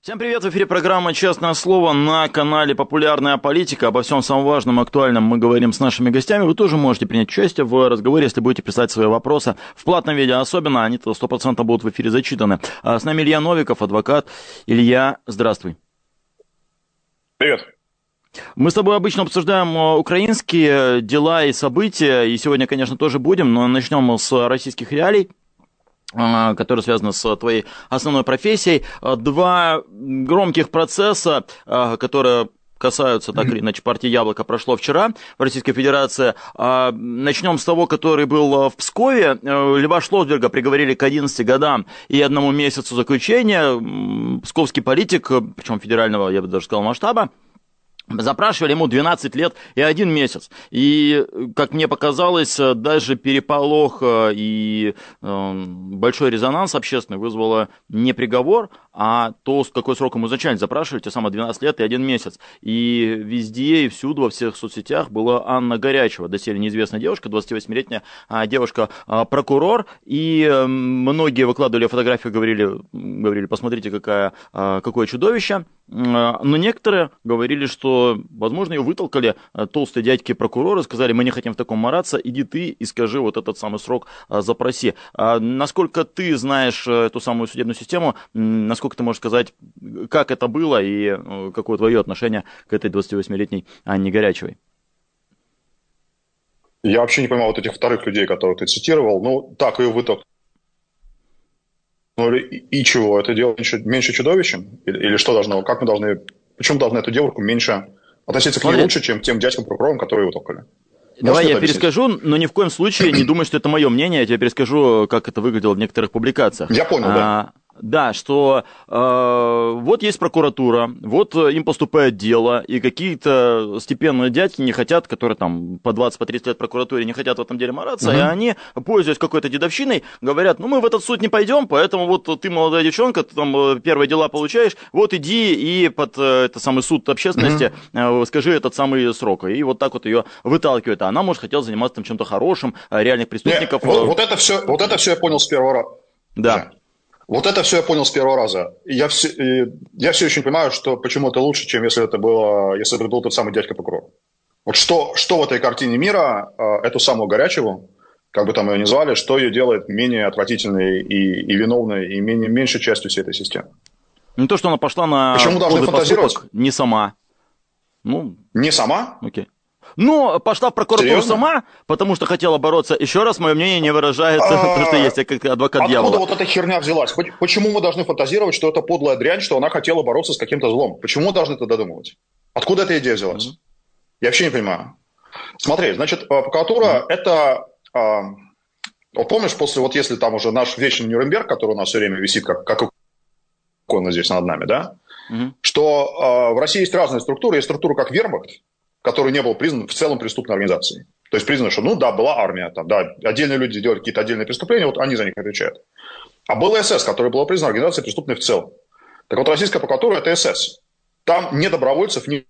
Всем привет, в эфире программа «Честное слово» на канале «Популярная политика». Обо всем самом важном, актуальном мы говорим с нашими гостями. Вы тоже можете принять участие в разговоре, если будете писать свои вопросы. В платном видео особенно, они-то 100% будут в эфире зачитаны. С нами Илья Новиков, адвокат. Илья, здравствуй. Привет. Мы с тобой обычно обсуждаем украинские дела и события, и сегодня, конечно, тоже будем, но начнем с российских реалий, которые связаны с твоей основной профессией. Два громких процесса, которые касаются, так или иначе, партии «Яблоко», прошло вчера в Российской Федерации. Начнем с того, который был в Пскове. Льва Шлосберга приговорили к 11 годам и 1 месяцу заключения. Псковский политик, причем федерального, я бы даже сказал, масштаба, запрашивали ему 12 лет и 1 месяц. И, как мне показалось, даже переполох и большой резонанс общественный вызвало не приговор, а то, с какой срок ему изначально запрашивали, те самые 12 лет и 1 месяц. И везде, и всюду, во всех соцсетях была Анна Горячева, доселе неизвестная девушка, 28-летняя девушка-прокурор. И многие выкладывали фотографии, говорили, посмотрите, какое чудовище. Но некоторые говорили, что, возможно, ее вытолкали толстые дядьки-прокуроры, сказали, мы не хотим в таком мараться, иди ты и скажи вот этот самый срок, запроси. Насколько ты знаешь эту самую судебную систему, насколько ты можешь сказать, как это было и какое твое отношение к этой 28-летней Анне Горячевой? Я вообще не понимаю вот этих вторых людей, которых ты цитировал. Ну, так, ее вытолкнули. Ну, и чего? Это дело меньше чудовищем? Или что должно? Как мы должны... Почему должны эту девушку меньше... относиться к ней лучше, чем к тем дядькам-прокурорам, которые вытолкали? Давай я перескажу, но ни в коем случае не думай, что это мое мнение. Я тебе перескажу, как это выглядело в некоторых публикациях. Я понял, да. Да, что вот есть прокуратура, вот им поступает дело, и какие-то степенные дядьки не хотят, которые там по 20-30 лет в прокуратуре не хотят в этом деле мараться, и они, пользуясь какой-то дедовщиной, говорят, ну мы в этот суд не пойдем, поэтому вот ты, молодая девчонка, ты там первые дела получаешь, вот иди и под это самый суд общественности скажи этот самый срок. И вот так вот ее выталкивают. А она, может, хотела заниматься там чем-то хорошим, реальных преступников. Вот это все я понял с первого раза. Да. Вот это все я понял с первого раза. Я все еще не понимаю, что почему это лучше, чем если это был тот самый дядька-прокурор. Вот что в этой картине мира эту самую Горячеву, как бы там ее ни звали, что ее делает менее отвратительной и виновной, и меньшей частью всей этой системы? Не то, что она пошла на поступок, не сама. Не сама? Окей. Ну, пошла в прокуратуру сама, потому что хотела бороться. Еще раз, мое мнение не выражает то, что есть, я как адвокат дьявола. Откуда вот эта херня взялась? Почему мы должны фантазировать, что это подлая дрянь, что она хотела бороться с каким-то злом? Почему мы должны это додумывать? Откуда эта идея взялась? Я вообще не понимаю. Смотри, значит, прокуратура это... Вот помнишь, если там уже наш вечный Нюрнберг, который у нас все время висит, как икона здесь над нами, да? Что в России есть разные структуры. Есть структура как Вермахт, который не был признан в целом преступной организацией. То есть признано, что, была армия, отдельные люди делали какие-то отдельные преступления, вот они за них отвечают. А был СС, который был признан организацией преступной в целом. Так вот, российская прокуратура – это СС. Там ни добровольцев, нет.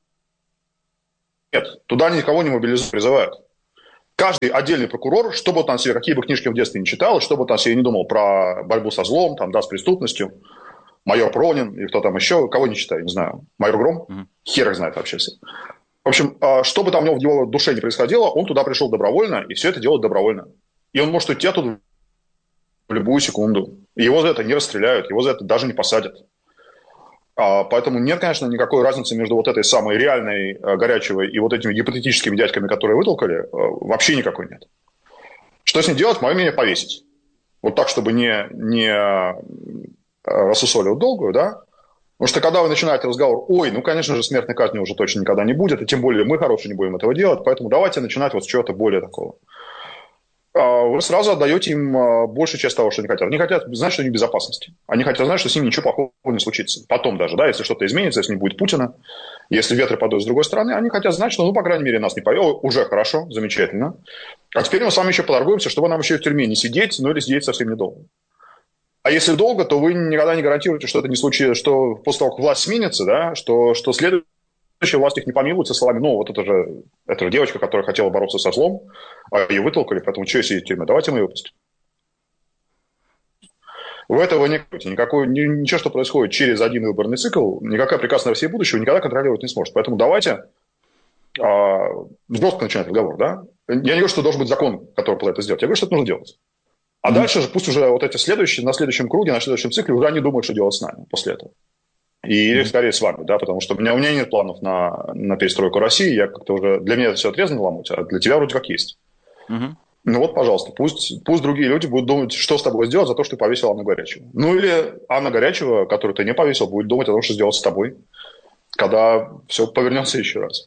Туда никого не мобилизуют, призывают. Каждый отдельный прокурор, что бы он там себе, какие бы книжки в детстве не читал, что бы он там себе не думал про борьбу со злом, с преступностью, майор Пронин, или кто там еще, кого не читаю, не знаю, майор Гром, хер их знает вообще все. В общем, что бы там у него в его душе не происходило, он туда пришел добровольно, и все это делает добровольно. И он может уйти оттуда в любую секунду. И его за это не расстреляют, его за это даже не посадят. Поэтому нет, конечно, никакой разницы между вот этой самой реальной Горячевой и вот этими гипотетическими дядьками, которые вытолкали, вообще никакой нет. Что с ней делать? Мое мнение, повесить. Вот так, чтобы не рассусоливать долгую, да? Потому что когда вы начинаете разговор, конечно же, смертной казни уже точно никогда не будет, и тем более мы, хорошие, не будем этого делать, поэтому давайте начинать вот с чего-то более такого. Вы сразу отдаете им большую часть того, что они хотят. Они хотят знать, что они в безопасности. Они хотят знать, что с ними ничего плохого не случится. Потом даже, если что-то изменится, если не будет Путина, если ветры подуют с другой стороны, они хотят знать, что, по крайней мере, нас не повело. Уже хорошо, замечательно. А теперь мы с вами еще поторгуемся, чтобы нам еще в тюрьме не сидеть, или сидеть совсем недолго. А если долго, то вы никогда не гарантируете, что это не случится, что после того, как власть сменится, да, что следующая власть их не помилует со словами, это же девочка, которая хотела бороться со злом, а ее вытолкали, поэтому что сидеть в тюрьме, давайте мы ее выпустим. Вы этого не можете. Ничего, что происходит через один выборный цикл, никакая прекрасная Россия будущего никогда контролировать не сможет. Поэтому давайте жестко начинать разговор. Да? Я не говорю, что должен быть закон, который позволяет это сделать. Я говорю, что это нужно делать. А дальше же пусть уже вот эти следующие, на следующем круге, на следующем цикле уже они думают, что делать с нами после этого. Или скорее с вами, да, потому что у меня нет планов на перестройку России, я как-то уже, для меня это все отрезано ломоть, а для тебя вроде как есть. Ну вот, пожалуйста, пусть другие люди будут думать, что с тобой сделать за то, что ты повесил Анну Горячеву. Ну или Анна Горячева, которую ты не повесил, будет думать о том, что сделать с тобой, когда все повернется еще раз.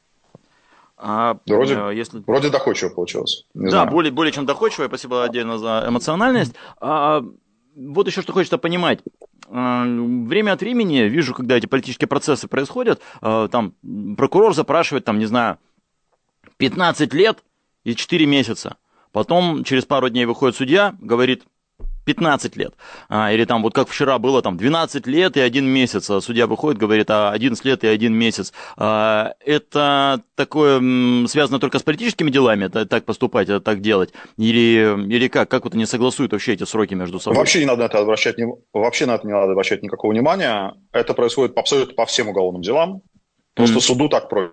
Вроде доходчиво получилось. Да, более чем доходчиво. Спасибо отдельно за эмоциональность. Вот еще что хочется понимать. Время от времени вижу, когда эти политические процессы происходят, там прокурор запрашивает, там, не знаю, 15 лет и 4 месяца. Потом через пару дней выходит судья, говорит 15 лет. Или там, вот как вчера было, там 12 лет и 1 месяц. А судья выходит, говорит, 11 лет и 1 месяц. Это такое связано только с политическими делами, так поступать, так делать? Или как? Как вот они согласуют вообще эти сроки между собой? Вообще на это не надо обращать никакого внимания. Это происходит абсолютно по всем уголовным делам. Просто суду так проще.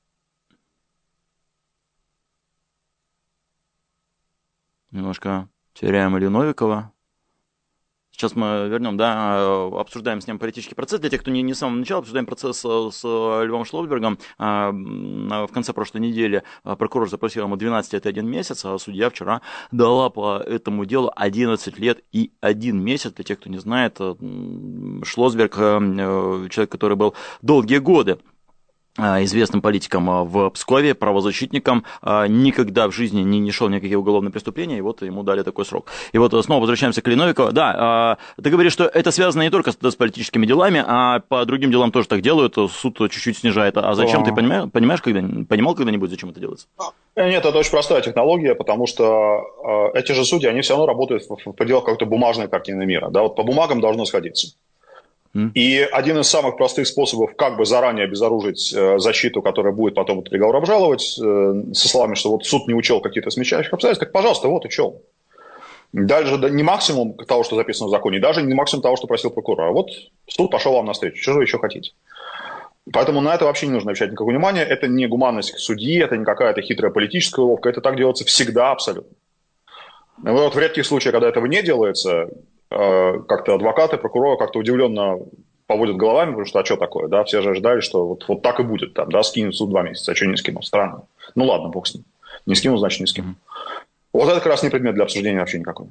Немножко теряем Илью Новикова. Сейчас мы вернем, да, обсуждаем с ним политический процесс. Для тех, кто не с самого начала, обсуждаем процесс с Львом Шлосбергом. В конце прошлой недели прокурор запросил ему 12 лет и 1 месяц, а судья вчера дала по этому делу 11 лет и 1 месяц. Для тех, кто не знает, Шлосберг, человек, который был долгие годы известным политиком в Пскове, правозащитником, никогда в жизни не шел никакие уголовные преступления, и вот ему дали такой срок. И вот снова возвращаемся к Илье Новикову. Да, ты говоришь, что это связано не только с политическими делами, а по другим делам тоже так делают, суд чуть-чуть снижает. А зачем, ты понимаешь, понимал когда-нибудь, зачем это делается? Нет, это очень простая технология, потому что эти же судьи, они все равно работают в пределах какой-то бумажной картины мира. Да, вот по бумагам должно сходиться. И один из самых простых способов как бы заранее обезоружить защиту, которая будет потом этот приговор обжаловать, со словами, что вот суд не учел какие-то смягчающих обстоятельств, так, пожалуйста, вот учел. Даже не максимум того, что записано в законе, даже не максимум того, что просил прокурор. А вот суд пошел вам навстречу, что же вы еще хотите? Поэтому на это вообще не нужно обращать никакого внимания. Это не гуманность к судьи, это не какая-то хитрая политическая уловка, это так делается всегда абсолютно. Вот в редких случаях, когда этого не делается, как-то адвокаты, прокуроры как-то удивленно поводят головами, потому что, а что такое, да, все же ожидали, что вот так и будет, там, да, скинут суд 2 месяца, а что не скинул, странно. Ну ладно, бог с ним, не скинул, значит не скинул. Вот это как раз не предмет для обсуждения вообще никакой.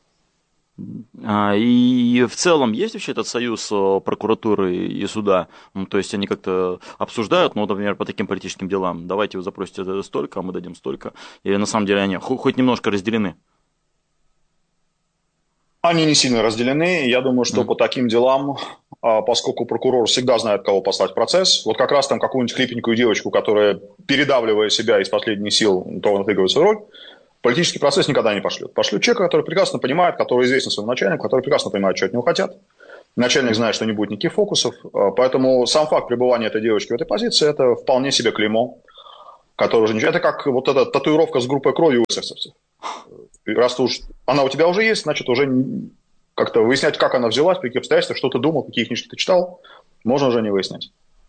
И в целом есть вообще этот союз прокуратуры и суда? То есть они как-то обсуждают, ну, например, по таким политическим делам, давайте вы запросите столько, а мы дадим столько, или на самом деле они хоть немножко разделены? Они не сильно разделены. Я думаю, что по таким делам, поскольку прокурор всегда знает, кого послать в процесс, вот как раз там какую-нибудь хлипенькую девочку, которая, передавливая себя из последних сил, то отыгрывает свою роль, политический процесс никогда не пошлют. Пошлют человека, который прекрасно понимает, который известен своему начальнику, который прекрасно понимает, что от него хотят. Начальник знает, что не будет никаких фокусов. Поэтому сам факт пребывания этой девочки в этой позиции – это вполне себе клеймо, которое уже ничего. Это как вот эта татуировка с группой крови у эсэсовцев. Раз уж она у тебя уже есть, значит, уже как-то выяснять, как она взялась, при каких обстоятельствах, что ты думал, какие книжки ты читал, можно уже не выяснять.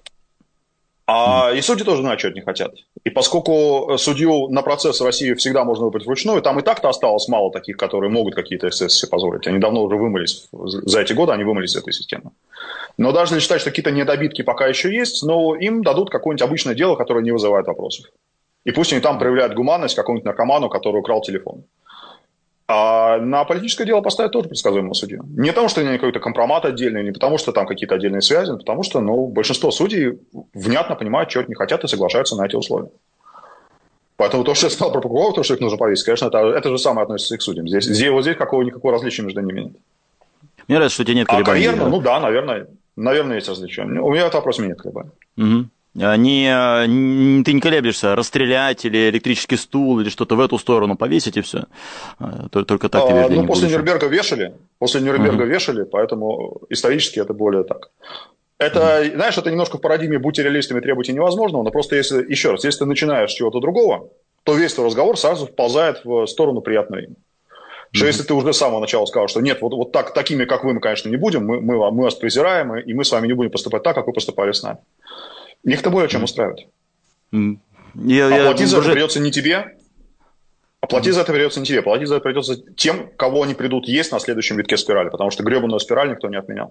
И судьи тоже знают, что от них хотят. И поскольку судью на процесс в России всегда можно выбрать вручную, там и так-то осталось мало таких, которые могут какие-то эксцессы себе позволить. Они давно уже вымылись, за эти годы они вымылись из этой системы. Но даже если считать, что какие-то недобитки пока еще есть, но им дадут какое-нибудь обычное дело, которое не вызывает вопросов. И пусть они там проявляют гуманность какому-нибудь наркоману, который украл телефон. А на политическое дело поставят тоже предсказуемого судью. Не потому, что у него какой-то компромат отдельный, не потому, что там какие-то отдельные связи, а потому что большинство судей внятно понимают, чего от них хотят, и соглашаются на эти условия. Поэтому то, что я сказал про прокуроров, то, что их нужно повесить, конечно, это же самое относится и к судьям. Здесь никакого различия между ними нет. Мне нравится, что у тебя нет колебаний. Карьерно, ну да, наверное, есть различия. У меня в этом вопросе нет колебаний. Угу. Ты не колеблешься, расстрелять или электрический стул, или что-то в эту сторону повесить, и все. Только так ты вежливее. После Нюрнберга вешали, поэтому исторически это более так. Это, знаешь, это немножко в парадигме «будьте реалистами, требуйте невозможного», но просто если ты начинаешь с чего-то другого, то весь твой разговор сразу вползает в сторону приятного им. Что если ты уже с самого начала сказал, что нет, вот так, такими, как вы, мы, конечно, не будем, мы вас презираем, и мы с вами не будем поступать так, как вы поступали с нами. Их-то более чем устраивает. Оплатить за это придется не тебе, оплатить за это придется тем, кого они придут есть на следующем витке спирали, потому что гребаную спираль никто не отменял.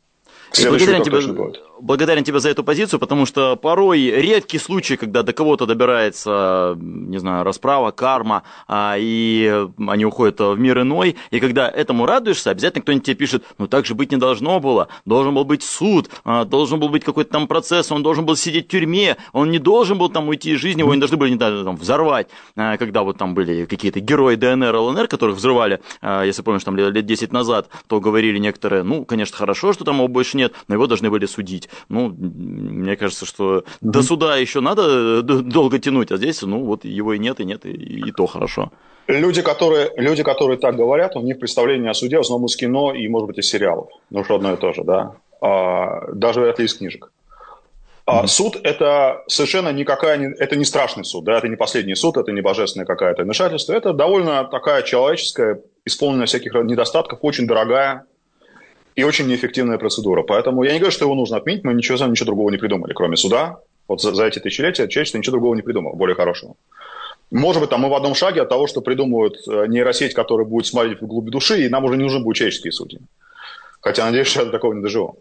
Благодарен тебе за эту позицию, потому что порой редкий случай, когда до кого-то добирается, не знаю, расправа, карма, и они уходят в мир иной, и когда этому радуешься, обязательно кто-нибудь тебе пишет, ну так же быть не должно было, должен был быть суд, должен был быть какой-то там процесс, он должен был сидеть в тюрьме, он не должен был там уйти из жизни, его не должны были там взорвать, когда вот там были какие-то герои ДНР, ЛНР, которых взрывали, если помнишь, там лет 10 назад, то говорили некоторые, ну, конечно, хорошо, что там его больше нет, но его должны были судить. Ну, мне кажется, что до суда еще надо долго тянуть, а здесь, ну, вот его и нет, и то хорошо. Люди, которые так говорят, у них представление о суде в основном из кино и, может быть, из сериалов. Ну, что одно и то же, да. Даже вряд ли из книжек. Суд – это совершенно это не страшный суд, да, это не последний суд, это не божественное какое-то вмешательство, это довольно такая человеческая, исполненная всяких недостатков, очень дорогая и очень неэффективная процедура. Поэтому я не говорю, что его нужно отменить, мы ничего другого не придумали, кроме суда. Вот за эти тысячелетия человечество ничего другого не придумало, более хорошего. Может быть, там мы в одном шаге от того, что придумают нейросеть, которая будет смотреть вглубь души, и нам уже не нужны будут человеческие судьи. Хотя, надеюсь, что я до такого не доживу.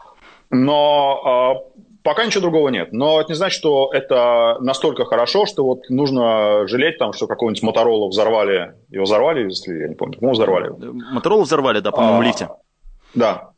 Но пока ничего другого нет. Но это не значит, что это настолько хорошо, что вот нужно жалеть, там, что какого-нибудь Моторолу взорвали. Его взорвали, если я не помню. По-моему, взорвали его. Моторолу взорвали, да, по-моему, в лифте. Да.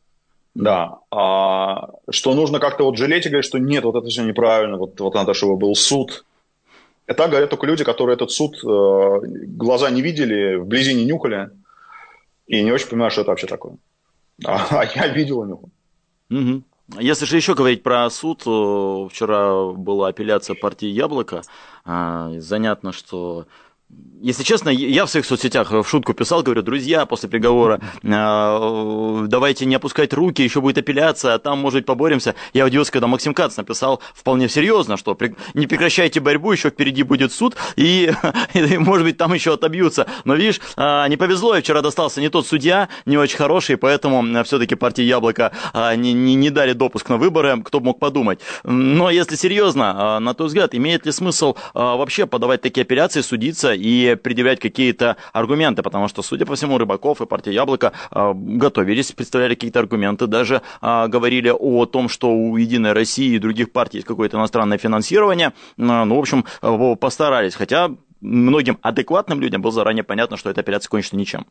Что нужно как-то вот жалеть и говорить, что нет, вот это все неправильно, вот надо, чтобы был суд. И так говорят только люди, которые этот суд глаза не видели, вблизи не нюхали, и не очень понимают, что это вообще такое. А я видел и нюхал. Угу. Если же еще говорить про суд, вчера была апелляция партии «Яблоко». Занятно, что... Если честно, я в своих соцсетях в шутку писал, говорю, друзья, после приговора, давайте не опускать руки, еще будет апелляция, а там, может быть, поборемся. Я удивился, когда Максим Кац написал вполне серьезно, что не прекращайте борьбу, еще впереди будет суд, и может быть, там еще отобьются. Но, видишь, не повезло, и вчера достался не тот судья, не очень хороший, поэтому все-таки партии «Яблоко» не дали допуск на выборы, кто бы мог подумать. Но, если серьезно, на твой взгляд, имеет ли смысл вообще подавать такие апелляции, судиться и предъявлять какие-то аргументы, потому что, судя по всему, Рыбаков и партия «Яблоко» готовились, представляли какие-то аргументы, даже говорили о том, что у «Единой России» и других партий есть какое-то иностранное финансирование. Ну, в общем, постарались, хотя многим адекватным людям было заранее понятно, что эта апелляция кончится ничем.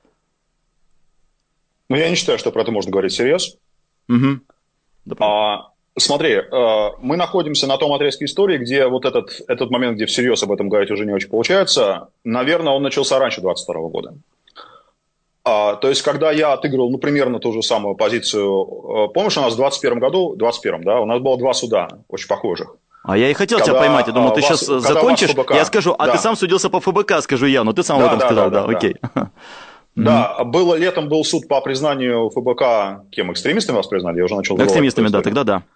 Ну, я не считаю, что про это можно говорить всерьез. Угу. Смотри, мы находимся на том отрезке истории, где вот этот момент, где всерьез об этом говорить уже не очень получается, наверное, он начался раньше 22 года. То есть, когда я отыгрывал, ну, примерно ту же самую позицию, помнишь, у нас в 21 году, да, у нас было два суда очень похожих. А я и хотел тебя поймать, я думал, ты сейчас закончишь, я скажу, ты сам судился по ФБК, скажу я, но ты сам об этом сказал, да, окей. Да, летом был суд по признанию ФБК, кем, экстремистами вас признали? Я уже начал... Экстремистами, да, тогда да.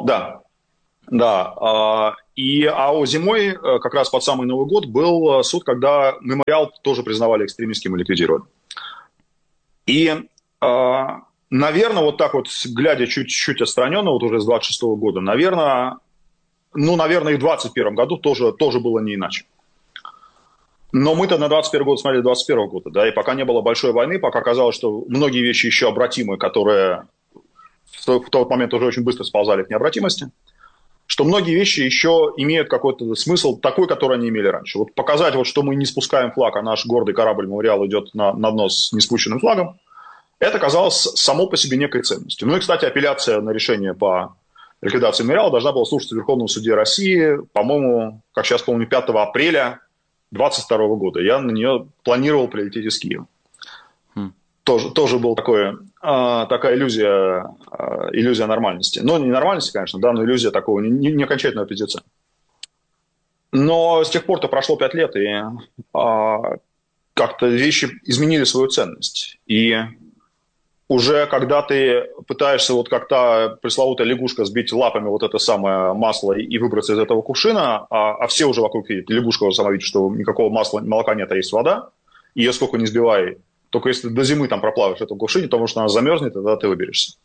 Да. Зимой, как раз под самый Новый год, был суд, когда мемориал тоже признавали экстремистским и ликвидировали. И, наверное, вот так вот, глядя чуть-чуть отстраненно, вот уже с 26-го года, наверное, и в 21 году тоже было не иначе. Но мы-то на 21 год смотрели 21 года, да, и пока не было большой войны, пока казалось, что многие вещи еще обратимы, которые в тот момент уже очень быстро сползали к необратимости, что многие вещи еще имеют какой-то смысл такой, который они имели раньше. Вот показать, вот, что мы не спускаем флаг, а наш гордый корабль «Мемориал» идет на дно с неспущенным флагом, это казалось само по себе некой ценностью. Ну и, кстати, апелляция на решение по ликвидации «Мемориала» должна была слушаться в Верховном суде России, по-моему, как сейчас помню, 5 апреля 2022 года. Я на нее планировал прилететь из Киева. Тоже была такая иллюзия нормальности. Ну, не нормальности, конечно, да, но иллюзия такого не окончательного пиздеца. Но с тех пор-то прошло 5 лет, и как-то вещи изменили свою ценность. И уже когда ты пытаешься, вот как та пресловутая лягушка, сбить лапами вот это самое масло и выбраться из этого кувшина, а все уже вокруг видят, лягушка уже сама видит, что никакого молока нет, а есть вода, ее сколько не сбивай, Только если до зимы там проплаваешь эту глушинь, потому что она замерзнет, тогда ты выберешься.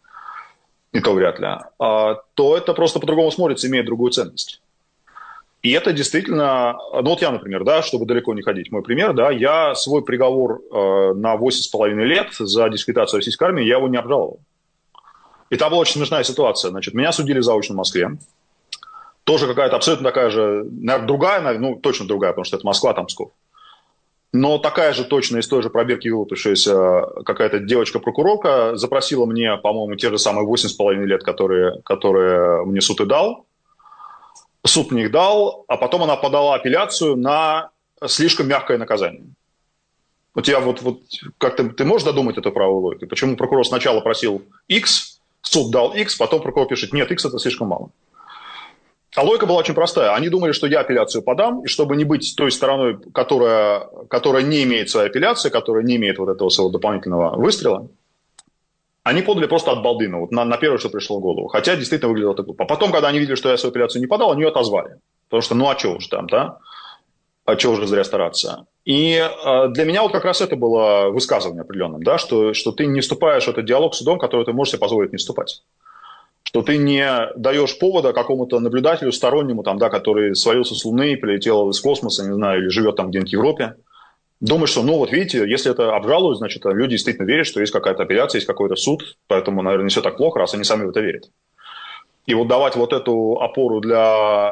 И то вряд ли. То это просто по-другому смотрится, имеет другую ценность. И это действительно... Ну вот я, например, да, чтобы далеко не ходить, мой пример, да, я свой приговор на 8,5 лет за дискредитацию российской армии, я его не обжаловал. И там была очень смешная ситуация. Значит, меня судили заочно в Москве. Тоже какая-то абсолютно такая же, наверное, другая, ну, точно другая, потому что это Москва, там Псков. Но такая же точно из той же пробирки вылупившаяся какая-то девочка-прокурорка запросила мне, по-моему, те же самые 8,5 лет, которые мне суд и дал. Суд мне их дал, а потом она подала апелляцию на слишком мягкое наказание. Вот я вот как ты можешь додумать эту правовую логику? Почему прокурор сначала просил X, суд дал X, потом прокурор пишет, нет, X это слишком мало. А логика была очень простая. Они думали, что я апелляцию подам, и чтобы не быть той стороной, которая не имеет своей апелляции, которая не имеет вот этого своего дополнительного выстрела, они подали просто от балды, вот на первое, что пришло в голову. Хотя действительно выглядело так глупо. А потом, когда они видели, что я свою апелляцию не подал, они ее отозвали. Потому что, ну а что уж там, да? А что уже зря стараться? И для меня вот как раз это было высказывание определенным, да, что ты не вступаешь в этот диалог с судом, в который ты можешь себе позволить не вступать. Что ты не даешь повода какому-то наблюдателю стороннему, там, да, который свалился с Луны, прилетел из космоса, не знаю, или живет там где-нибудь в Европе, думаешь, что, ну вот видите, если это обжалуют, значит, люди действительно верят, что есть какая-то апелляция, есть какой-то суд, поэтому, наверное, не все так плохо, раз они сами в это верят. И вот давать вот эту опору для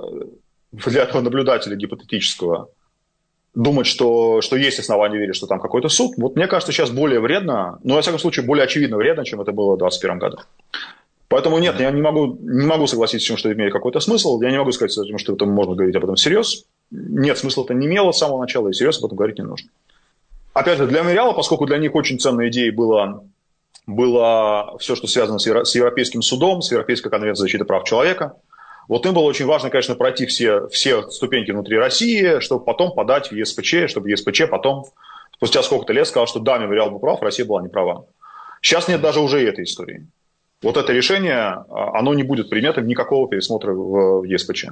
этого наблюдателя гипотетического, думать, что есть основания верить, что там какой-то суд, вот мне кажется, сейчас более вредно, ну, во всяком случае, более очевидно вредно, чем это было в 2021 году. Поэтому нет, я не могу согласиться с тем, что это имеет какой-то смысл. Я не могу сказать, что это можно говорить об этом всерьез. Нет, смысла это не имело с самого начала, и всерьез об этом говорить не нужно. Опять же, для мемориала, поскольку для них очень ценной идеей было все, что связано с Европейским судом, с Европейской конвенцией защиты прав человека, вот им было очень важно, конечно, пройти все ступеньки внутри России, чтобы потом подать в ЕСПЧ, чтобы ЕСПЧ потом, спустя сколько-то лет, сказал, что да, мемориал был прав, Россия была не права. Сейчас нет даже уже этой истории. Вот это решение, оно не будет предметом никакого пересмотра в ЕСПЧ.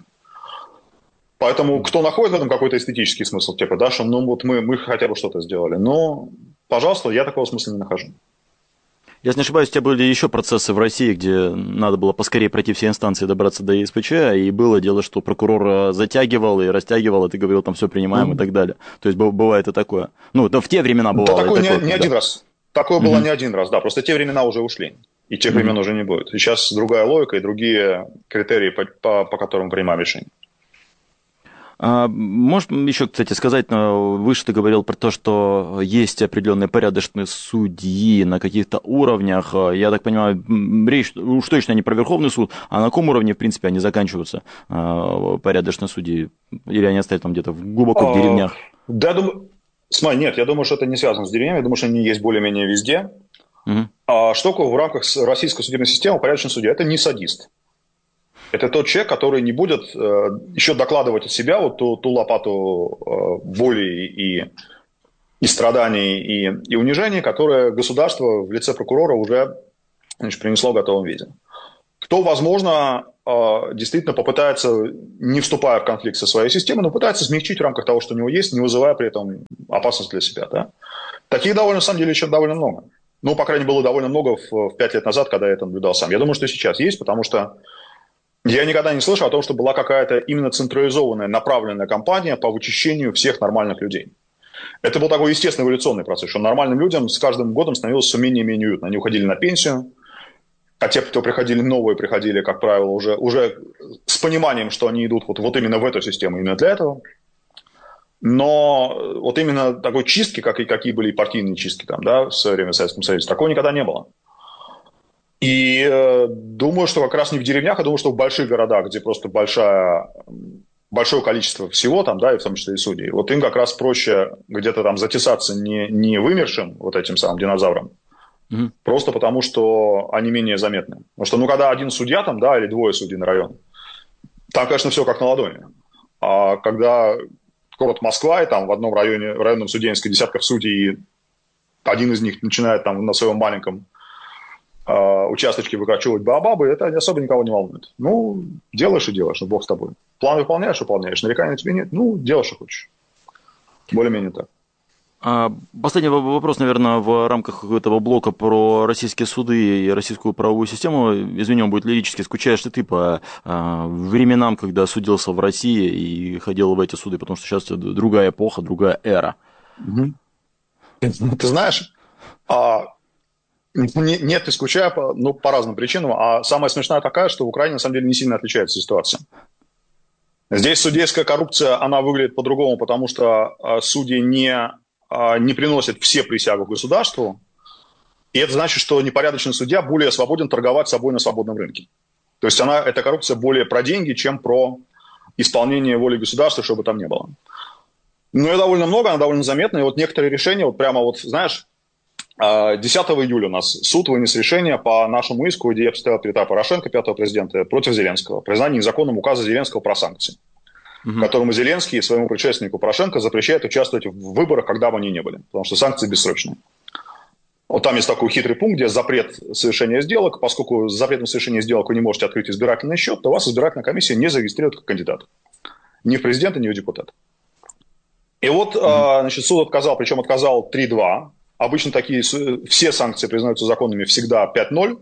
Поэтому кто находит в этом какой-то эстетический смысл, типа, да, что ну вот мы хотя бы что-то сделали. Но, пожалуйста, я такого смысла не нахожу. Если не ошибаюсь, у тебя были еще процессы в России, где надо было поскорее пройти все инстанции и добраться до ЕСПЧ, и было дело, что прокурор затягивал и растягивал, и ты говорил, там все принимаем и так далее. То есть бывает и такое. Ну, в те времена бывало. Да, такое не один раз. Такое было не один раз, да. Просто те времена уже ушли. И тех времен уже не будет. Сейчас другая логика и другие критерии, по которым принимаем решение. Можешь еще, кстати, сказать, выше ты говорил про то, что есть определенные порядочные судьи на каких-то уровнях. Я так понимаю, речь уж точно не про Верховный суд, а на каком уровне, в принципе, они заканчиваются, порядочные судьи? Или они остаются там где-то глубоко в деревнях? Да, нет, я думаю, что это не связано с деревнями, я думаю, что они есть более-менее везде. А что такое в рамках российской судебной системы порядочный судья? Это не садист. Это тот человек, который не будет еще докладывать от себя вот ту лопату боли и страданий и унижений, которые государство в лице прокурора уже принесло в готовом виде. Кто, возможно, действительно попытается, не вступая в конфликт со своей системой, но пытается смягчить в рамках того, что у него есть, не вызывая при этом опасность для себя. Да? Таких на самом деле еще довольно много. Ну, по крайней мере, было довольно много в 5 лет назад, когда я это наблюдал сам. Я думаю, что сейчас есть, потому что я никогда не слышал о том, что была какая-то именно централизованная, направленная кампания по вычищению всех нормальных людей. Это был такой естественный эволюционный процесс, что нормальным людям с каждым годом становилось все менее и менее уютно. Они уходили на пенсию, а те, кто приходили новые, приходили, как правило, уже с пониманием, что они идут вот именно в эту систему, именно для этого. Но вот именно такой чистки, какие были партийные чистки там, да, в свое время в Советском Союзе, такого никогда не было. И думаю, что как раз не в деревнях, а думаю, что в больших городах, где просто большое количество всего там, да, и в том числе и судей, вот им как раз проще где-то там затесаться не вымершим вот этим самым динозавром, просто потому что они менее заметны. Потому что, когда один судья там, да, или двое судей на район, там, конечно, все как на ладони. А когда город Москва, и там в одном районном суде несколько десятков судей, и один из них начинает там на своем маленьком участочки выкачивать баобабы, это особо никого не волнует. Ну, делаешь и делаешь, Бог с тобой. План выполняешь, нареканий на тебе нет, делаешь, что хочешь. Более-менее так. Последний вопрос, наверное, в рамках этого блока про российские суды и российскую правовую систему. Извини, он будет лирически. Скучаешь ли ты по временам, когда судился в России и ходил в эти суды? Потому что сейчас другая эпоха, другая эра. Угу. Ты знаешь, нет, не скучаю, по разным причинам. А самая смешная такая, что в Украине на самом деле не сильно отличается ситуация. Здесь судейская коррупция, она выглядит по-другому, потому что судьи не приносят все присягу государству, и это значит, что непорядочный судья более свободен торговать собой на свободном рынке. То есть эта коррупция более про деньги, чем про исполнение воли государства, чтобы там не было. Но ее довольно много, она довольно заметна, и вот некоторые решения, вот прямо вот, знаешь, 10 июля у нас суд вынес решение по нашему иску, где я поставил Петра Порошенко, пятого президента, против Зеленского, признание незаконным указа Зеленского про санкции. Которому Зеленский своему предшественнику Порошенко запрещает участвовать в выборах, когда бы они ни были, потому что санкции бессрочные. Вот там есть такой хитрый пункт, где запрет совершения сделок. Поскольку с запретом совершения сделок вы не можете открыть избирательный счет, то вас избирательная комиссия не зарегистрирует как кандидата. Ни в президента, ни в депутата. И вот значит, суд отказал, причем отказал 3-2. Обычно все санкции признаются законными всегда 5-0.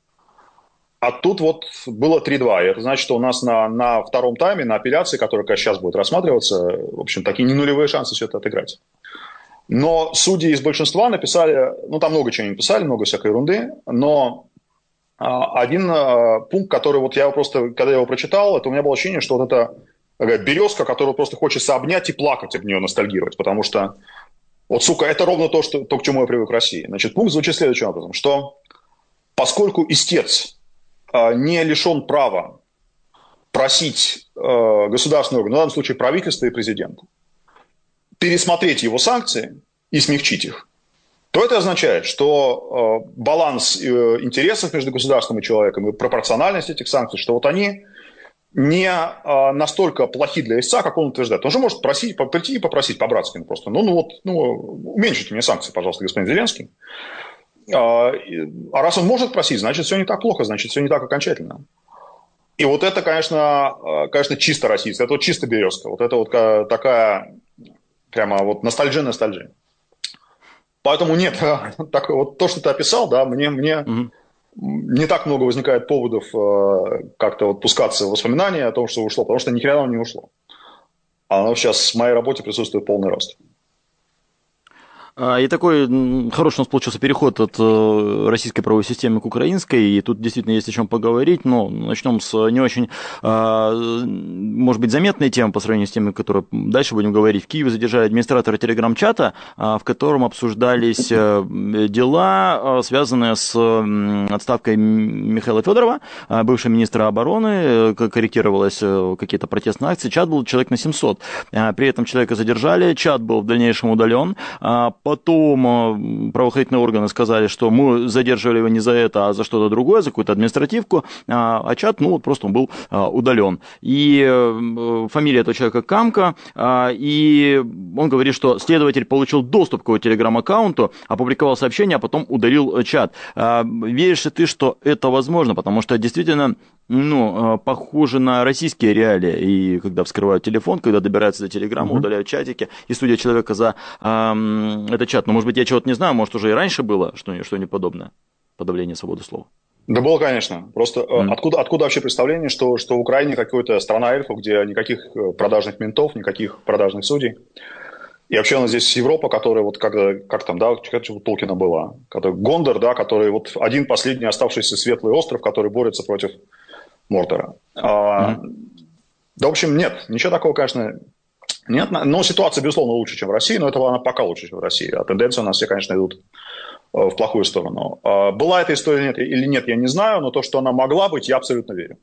А тут вот было 3-2. И это значит, что у нас на втором тайме, на апелляции, которая сейчас будет рассматриваться, в общем, такие не нулевые шансы все это отыграть. Но судьи из большинства написали, там много чего не написали, много всякой ерунды, но один пункт, который вот я просто, когда я его прочитал, это у меня было ощущение, что вот это такая березка, которую просто хочется обнять и плакать об нее, ностальгировать, потому что вот, сука, это ровно то, к чему я привык в России. Значит, пункт звучит следующим образом, что поскольку истец не лишен права просить государственный орган, в данном случае правительство и президента, пересмотреть его санкции и смягчить их, то это означает, что баланс интересов между государством и человеком и пропорциональность этих санкций, что вот они не настолько плохи для истца, как он утверждает. Он же может прийти и попросить по-братски просто, уменьшите мне санкции, пожалуйста, господин Зеленский. А раз он может просить, значит, все не так плохо, значит, все не так окончательно. И вот это, конечно, чисто российское, это вот чисто березка. Вот это вот такая прямо вот ностальжи. Поэтому нет, вот то, что ты описал, да, мне не так много возникает поводов как-то вот пускаться в воспоминания о том, что ушло, потому что ни хрена оно не ушло. Оно сейчас в моей работе присутствует полный рост. И такой хороший у нас получился переход от российской правовой системы к украинской, и тут действительно есть о чем поговорить, но начнем с не очень, может быть, заметной темы по сравнению с теми, которые дальше будем говорить. В Киеве задержали администратора телеграм-чата, в котором обсуждались дела, связанные с отставкой Михаила Федорова, бывшего министра обороны, корректировалось какие-то протестные акции. Чат был человек на 700. При этом человека задержали, чат был в дальнейшем удален. Потом правоохранительные органы сказали, что мы задерживали его не за это, а за что-то другое, за какую-то административку, а чат, просто он был удален. И фамилия этого человека Камка, и он говорит, что следователь получил доступ к его телеграм-аккаунту, опубликовал сообщение, а потом удалил чат. Веришь ли ты, что это возможно? Потому что действительно, похоже на российские реалии. И когда вскрывают телефон, когда добираются до телеграмма, удаляют чатики, и судят человека за этот чат. Но, может быть, я чего-то не знаю, может, уже и раньше было что-нибудь подобное, подавление свободы слова. Да было, конечно. Просто откуда вообще представление, что в Украине какая-то страна эльфов, где никаких продажных ментов, никаких продажных судей. И вообще у нас здесь Европа, которая вот как там, да, у Толкина была, Гондор, да, который вот один последний оставшийся светлый остров, который борется против Мордора. Да, в общем, нет, ничего такого, конечно, нет. Но ситуация, безусловно, лучше, чем в России, но это она пока лучше, чем в России. А тенденции у нас все, конечно, идут в плохую сторону. Была эта история или нет, я не знаю, но то, что она могла быть, я абсолютно верю.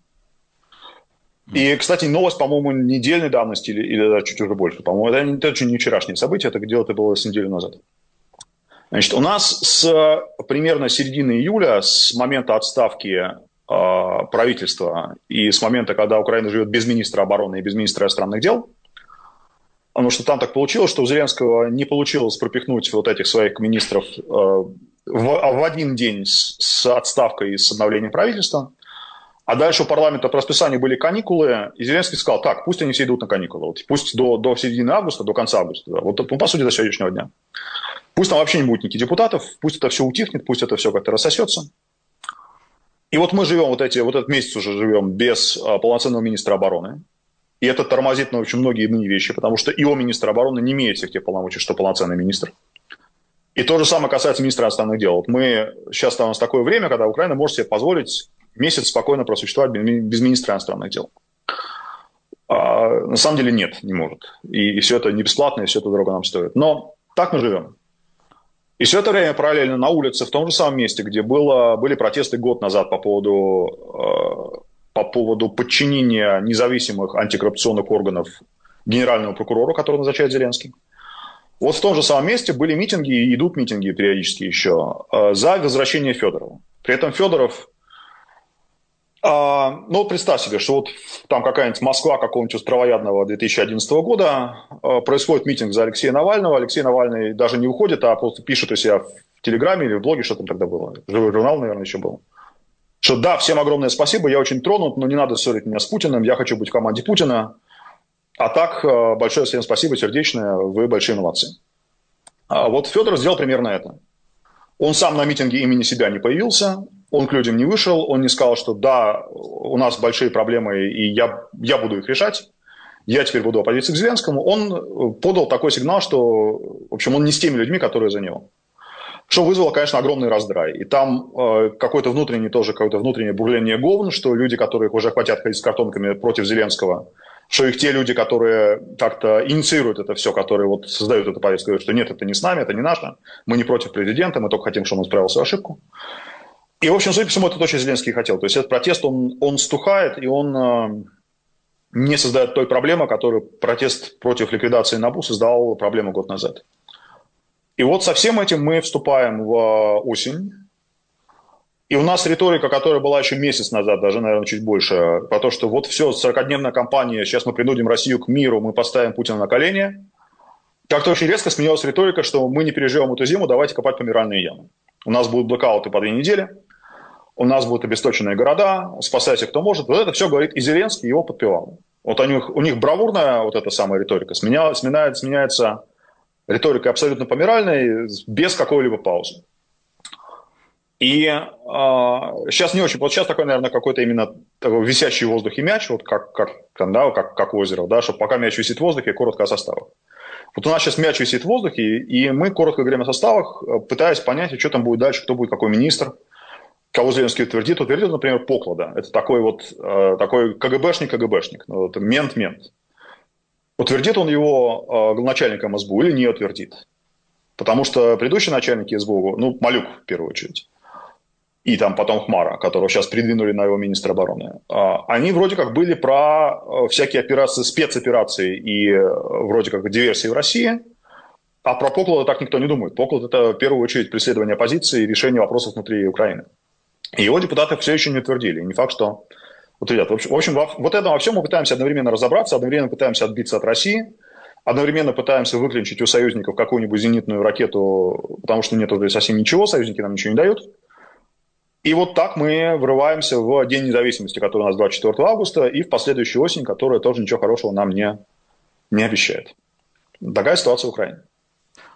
И, кстати, новость, по-моему, недельной давности или чуть уже больше. По-моему, это очень не вчерашнее событие, это дело-то было с неделю назад. Значит, у нас с примерно середины июля, с момента отставки правительства и с момента, когда Украина живет без министра обороны и без министра иностранных дел, потому что там так получилось, что у Зеленского не получилось пропихнуть вот этих своих министров в один день с отставкой и с обновлением правительства. А дальше у парламента по расписанию были каникулы, и Зеленский сказал, так, пусть они все идут на каникулы, вот, пусть до середины августа, до конца августа, да, вот, ну, по сути, до сегодняшнего дня. Пусть там вообще не будет никаких депутатов, пусть это все утихнет, пусть это все как-то рассосется. И вот мы живем, вот этот месяц уже живем без полноценного министра обороны. И это тормозит, ну, очень многие иные вещи, потому что ИО министр обороны не имеет всех тех полномочий, что полноценный министр. И то же самое касается министра иностранных дел. Вот мы сейчас у нас такое время, когда Украина может себе позволить месяц спокойно просуществовать без министра иностранных дел. А на самом деле нет, не может. И все это не бесплатно, и все это дорого нам стоит. Но так мы живем. И все это время параллельно на улице, в том же самом месте, где были протесты год назад по поводу подчинения независимых антикоррупционных органов генеральному прокурору, который назначает Зеленский. Вот в том же самом месте были митинги, и идут митинги периодически еще, за возвращение Федорова. При этом Федоров, ну, представь себе, что вот там какая-нибудь Москва какого-нибудь травоядного 2011 года, происходит митинг за Алексея Навального, Алексей Навальный даже не выходит, а просто пишет у себя в Телеграме или в блоге, что там тогда было, живой журнал, наверное, еще был, что да, всем огромное спасибо, я очень тронут, но не надо ссорить меня с Путиным, я хочу быть в команде Путина. А так, большое всем спасибо, сердечное, вы большие молодцы. А вот Федоров сделал примерно это. Он сам на митинге имени себя не появился, он к людям не вышел, он не сказал, что да, у нас большие проблемы, и я буду их решать, я теперь буду оппозиции к Зеленскому. Он подал такой сигнал, что, в общем, он не с теми людьми, которые за него. Что вызвало, конечно, огромный раздрай. И там какое-то внутреннее бурление говн, что люди, которые уже хотят ходить с картонками против Зеленского, что их те люди, которые как-то инициируют это все, которые вот создают эту повестку, говорят, что нет, это не с нами, это не наше, мы не против президента, мы только хотим, чтобы он исправил свою ошибку. И, в общем, судя по всему, это точно Зеленский хотел. То есть этот протест, он стухает, и он не создает той проблемы, которую протест против ликвидации НАБУ создал проблему год назад. И вот со всем этим мы вступаем в осень. И у нас риторика, которая была еще месяц назад, даже, наверное, чуть больше, про то, что вот все, 40-дневная кампания, сейчас мы принудим Россию к миру, мы поставим Путина на колени. Как-то очень резко сменилась риторика, что мы не переживем эту зиму, давайте копать помиральные ямы. У нас будут блэкауты по 2 недели, у нас будут обесточенные города, спасайся кто может. Вот это все говорит и Зеленский, и его подпевал. Вот у них бравурная вот эта самая риторика сменяется риторикой абсолютно помиральной, без какой-либо паузы. И сейчас не очень, вот сейчас такой, наверное, какой-то именно такой висящий в воздухе мяч, вот как озеро, да, что пока мяч висит в воздухе, коротко о составах. Вот у нас сейчас мяч висит в воздухе, и мы коротко говорим о составах, пытаясь понять, что там будет дальше, кто будет какой министр, кого Зеленский утвердит. Утвердит, например, Поклада. Это такой КГБшник, ну, это мент. Утвердит он его начальником СБУ или не утвердит? Потому что предыдущие начальники СБУ, ну, Малюк в первую очередь, и там потом Хмара, которого сейчас придвинули на его министра обороны, они вроде как были про всякие операции, спецоперации и вроде как диверсии в России, а про Поклада так никто не думает. Поклад – это в первую очередь преследование оппозиции и решение вопросов внутри Украины. И его депутаты все еще не утвердили. И не факт, что утвердят. В общем, вот это во всем мы пытаемся одновременно разобраться, одновременно пытаемся отбиться от России, одновременно пытаемся выключить у союзников какую-нибудь зенитную ракету, потому что нет уже совсем ничего, союзники нам ничего не дают. И вот так мы врываемся в День независимости, который у нас 24 августа, и в последующую осень, которая тоже ничего хорошего нам не обещает. Такая ситуация в Украине.